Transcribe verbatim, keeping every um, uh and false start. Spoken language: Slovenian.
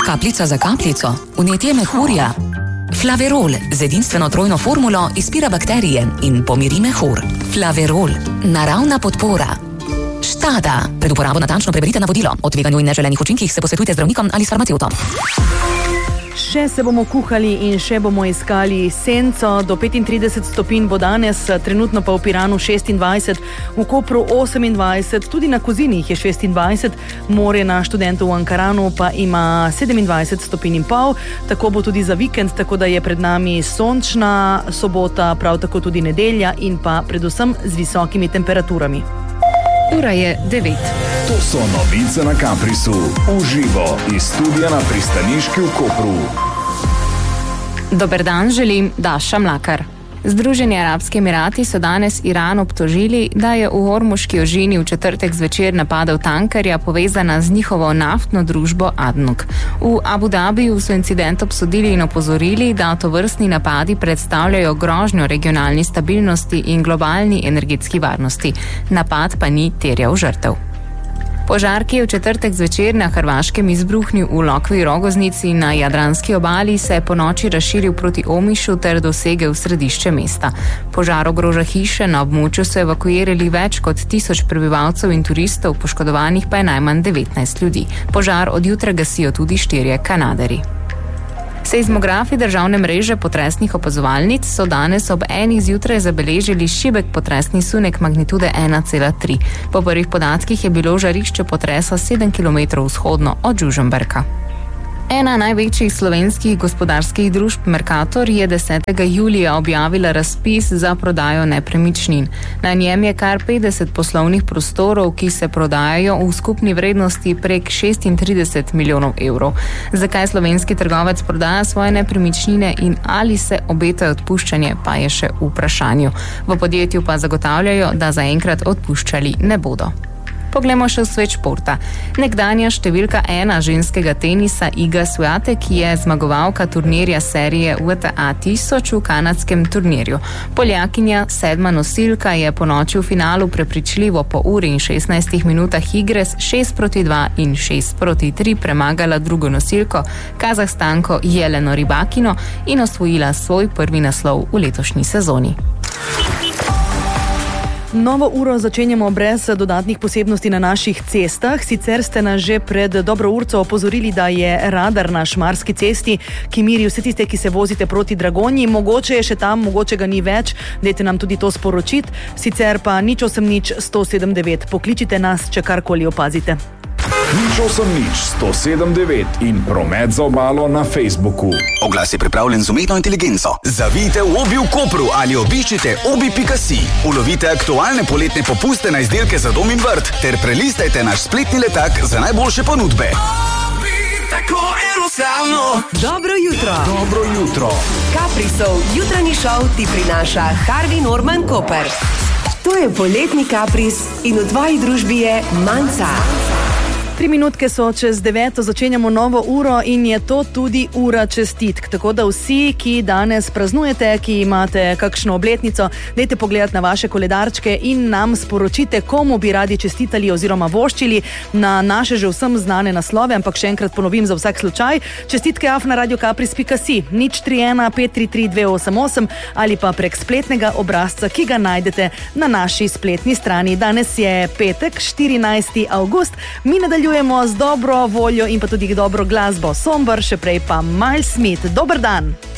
Kapljica za kapljico, vnetje mehurja. Flaverol z edinstveno trojno formulo izpira bakterije in pomiri mehur. Flaverol, naravna podpora. Štada. Pred uporabo natančno preberite navodilo. O tveganju in neželenih učinkih se posvetujte z zdravnikom ali s farmacevtom. Še se bomo kuhali in še bomo iskali senco. Do petintrideset stopinj bo danes, trenutno pa v Piranu šestindvajset, v Kopru osemindvajset, tudi na Kozini jih je šestindvajset, morje na Študentu v Ankaranu pa ima sedemindvajset stopinj in pol. Tako bo tudi za vikend, tako da je pred nami sončna sobota, prav tako tudi nedelja in pa predvsem z visokimi temperaturami. Ura je devet. To so novice na Kaprisu. Uživo iz studia na pristaniški v Kopru. Dober dan, želim Daša Mlakar. Združeni arabski emirati so danes Iran obtožili, da je v Hormuški ožini v četrtek zvečer napadel tankerja, povezana z njihovo naftno družbo Adnuk. V Abu Dhabiju so incident obsodili in opozorili, da tovrstni napadi predstavljajo grožnjo regionalni stabilnosti in globalni energetski varnosti. Napad pa ni terjal žrtev. Požar, ki je v četrtek zvečer na Hrvaškem izbruhnil v Lokvi Rogoznici na Jadranski obali, se je po noči razširil proti Omišu ter dosegel središče mesta. Požar ogroža hiše, na območju so evakuirali več kot tisoč prebivalcev in turistov, poškodovanih pa je najmanj devetnajst ljudi. Požar od jutra gasijo tudi štirje Kanaderji. Seizmografi državne mreže potresnih opazovalnic so danes ob enih zjutraj zabeležili šibek potresni sunek magnitude ena cela tri. Po prvih podatkih je bilo žarišče potresa sedem kilometrov vzhodno od Žužemberka. Ena največjih slovenskih gospodarskih družb Mercator je desetega julija objavila razpis za prodajo nepremičnin. Na njem je kar petdeset poslovnih prostorov, ki se prodajajo v skupni vrednosti prek šestintrideset milijonov evrov. Zakaj slovenski trgovec prodaja svoje nepremičnine in ali se obeta odpuščanje, pa je še v vprašanju. V podjetju pa zagotavljajo, da zaenkrat odpuščali ne bodo. Poglejmo še v svet športa. Nekdanja številka ena ženskega tenisa Iga Swiatek je zmagovalka turnirja serije W T A tisoč v kanadskem turnirju. Poljakinja, sedma nosilka, je po noči v finalu prepričljivo po uri in šestnajstih minutah igre s šest proti dva in šest proti tri premagala drugo nosilko, Kazahstanko Jeleno Rybakino, in osvojila svoj prvi naslov v letošnji sezoni. Novo uro začenjamo brez dodatnih posebnosti na naših cestah. Sicer ste nas že pred dobro urco opozorili, da je radar na Šmarski cesti, ki miri vse tiste, ki se vozite proti Dragonji. Mogoče je še tam, mogoče ga ni več. Dajte nam tudi to sporočiti. Sicer pa nič osem nič sto sedem devet. Pokličite nas, če karkoli opazite. Nič osem nič sto sedem devet in promet za obalo na Facebooku. Oglas je pripravljen z umetno inteligenco. Zavijte v Obi v Kopru ali obiščite obi pika si. Ulovite aktualne poletne popuste na izdelke za dom in vrt ter prelistajte naš spletni letak za najboljše ponudbe. Obi, tako enostavno. Dobro jutro. Dobro jutro. Kaprisov jutranji šov ti prinaša Harvey Norman Koper. To je poletni Kapris in v tvoji družbi je Manca. Tri minutke so čez deveto, začenjamo novo uro in je to tudi ura čestitk. Tako da vsi, ki danes praznujete, ki imate kakšno obletnico, dajte pogledati na vaše koledarčke in nam sporočite, komu bi radi čestitali oziroma voščili na naše že vsem znane naslove, ampak še enkrat ponovim za vsak slučaj. Čestitke af na radio kapris pika si, nič tri ena pet tri tri dve osem osem ali pa prek spletnega obrazca, ki ga najdete na naši spletni strani. Danes je petek, štirinajsti avgust, mi nadaljujemo z dobro voljo in pa tudi dobro glasbo. Somber, še prej pa Miles Smith. Dober dan!